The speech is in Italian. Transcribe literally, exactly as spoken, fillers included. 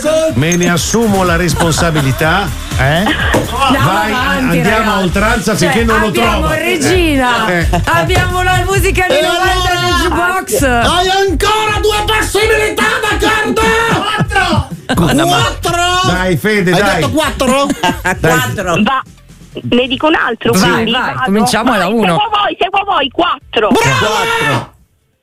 me ne assumo la responsabilità. Eh? Vai, avanti, andiamo ragazzi. a oltranza finché Cioè, non lo abbiamo trovo. Regina, Eh. abbiamo la musica di E novanta allora? del jukebox. Hai ancora due possibilità, d'accordo? Quattro! Quattro! Dai, Fede, Hai dai. detto quattro? Quattro. Va. Ne dico un altro, Vai, quindi vai, vado. cominciamo Vai, da uno. Seguo voi, seguo voi, quattro. Bravo!